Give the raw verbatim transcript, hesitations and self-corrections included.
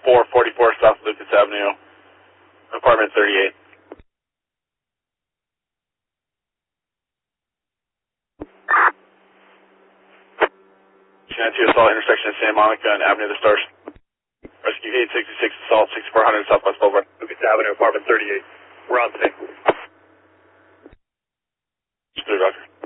four forty-four South Lucas Avenue, apartment thirty-eight. Two assault intersection of Santa Monica and Avenue of the Stars. Rescue eight sixty-six assault sixty-four hundred Southwest Boulevard. Lucas Avenue, apartment thirty-eight. We're on today. Doctor.